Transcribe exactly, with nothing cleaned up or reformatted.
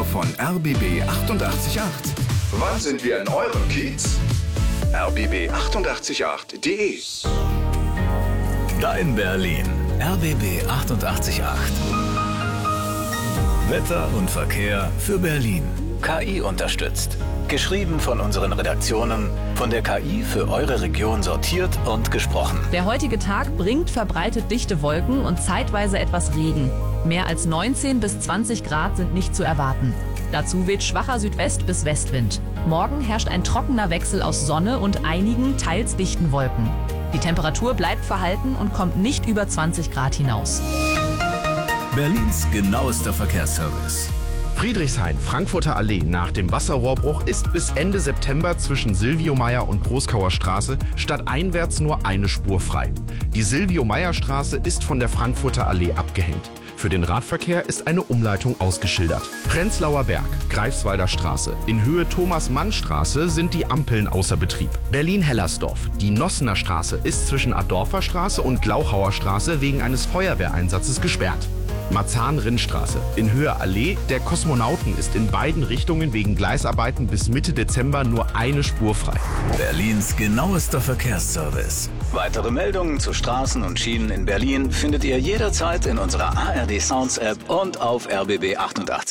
von R B B achtundachtzig Komma acht. Wann sind wir in eurem Kiez? R B B achtundachtzig Komma acht punkt de. Dein Berlin. R B B achtundachtzig Komma acht. Wetter und Verkehr für Berlin. K I unterstützt. Geschrieben von unseren Redaktionen, von der K I für eure Region sortiert und gesprochen. Der heutige Tag bringt verbreitet dichte Wolken und zeitweise etwas Regen. Mehr als neunzehn bis zwanzig Grad sind nicht zu erwarten. Dazu weht schwacher Südwest- bis Westwind. Morgen herrscht ein trockener Wechsel aus Sonne und einigen, teils dichten Wolken. Die Temperatur bleibt verhalten und kommt nicht über zwanzig Grad hinaus. Berlins genauester Verkehrsservice. Friedrichshain, Frankfurter Allee nach dem Wasserrohrbruch ist bis Ende September zwischen Silvio-Meyer und Großkauer Straße stadteinwärts nur eine Spur frei. Die Silvio-Meyer-Straße ist von der Frankfurter Allee abgehängt. Für den Radverkehr ist eine Umleitung ausgeschildert. Prenzlauer Berg, Greifswalder Straße. In Höhe Thomas-Mann-Straße sind die Ampeln außer Betrieb. Berlin-Hellersdorf. Die Nossener Straße ist zwischen Adorfer Straße und Glauchauer Straße wegen eines Feuerwehreinsatzes gesperrt. Marzahn-Rinnstraße. In Höhe Allee der Kosmonauten ist in beiden Richtungen wegen Gleisarbeiten bis Mitte Dezember nur eine Spur frei. Berlins genauester Verkehrsservice. Weitere Meldungen zu Straßen und Schienen in Berlin findet ihr jederzeit in unserer A R D Sounds App und auf R B B achtundachtzig.